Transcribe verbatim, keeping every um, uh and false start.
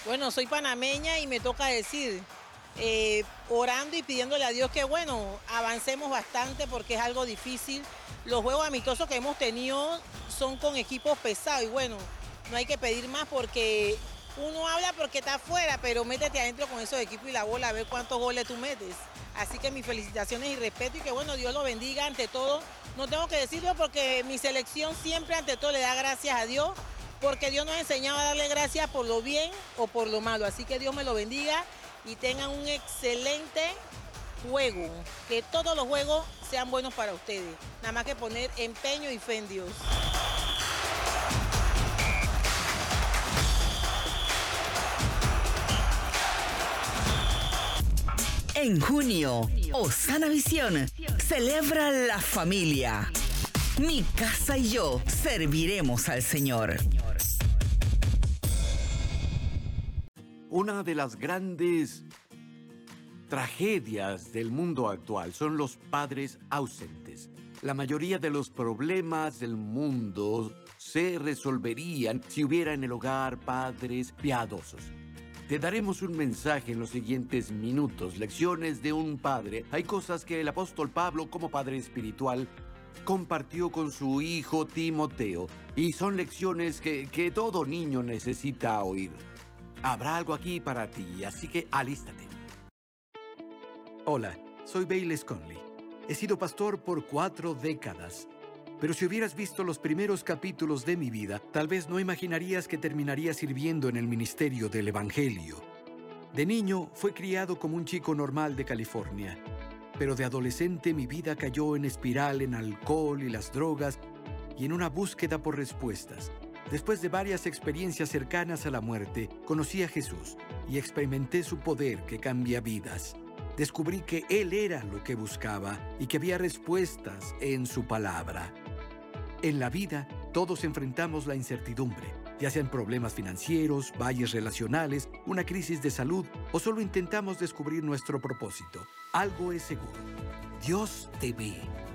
Bueno, soy panameña y me toca decir, eh, orando y pidiéndole a Dios que, bueno, avancemos bastante porque es algo difícil. Los juegos amistosos que hemos tenido son con equipos pesados y bueno, no hay que pedir más porque uno habla porque está afuera, pero métete adentro con esos equipos y la bola a ver cuántos goles tú metes. Así que mis felicitaciones y respeto y que bueno, Dios lo bendiga ante todo. No tengo que decirlo porque mi selección siempre ante todo le da gracias a Dios, porque Dios nos ha enseñado a darle gracias por lo bien o por lo malo. Así que Dios me lo bendiga y tengan un excelente juego. Que todos los juegos sean buenos para ustedes. Nada más que poner empeño y fe en Dios. En junio, Osana Visión celebra la familia. Mi casa y yo serviremos al Señor. Una de las grandes tragedias del mundo actual son los padres ausentes. La mayoría de los problemas del mundo se resolverían si hubiera en el hogar padres piadosos. Te daremos un mensaje en los siguientes minutos, lecciones de un padre. Hay cosas que el apóstol Pablo, como padre espiritual, compartió con su hijo Timoteo, y son lecciones que, que todo niño necesita oír. Habrá algo aquí para ti, así que alístate. Hola, soy Bayless Conley. He sido pastor por cuatro décadas. Pero si hubieras visto los primeros capítulos de mi vida, tal vez no imaginarías que terminaría sirviendo en el ministerio del Evangelio. De niño, fui criado como un chico normal de California. Pero de adolescente mi vida cayó en espiral en alcohol y las drogas y en una búsqueda por respuestas. Después de varias experiencias cercanas a la muerte, conocí a Jesús y experimenté su poder que cambia vidas. Descubrí que Él era lo que buscaba y que había respuestas en su palabra. En la vida, todos enfrentamos la incertidumbre, ya sean problemas financieros, valles relacionales, una crisis de salud o solo intentamos descubrir nuestro propósito. Algo es seguro: Dios te ve.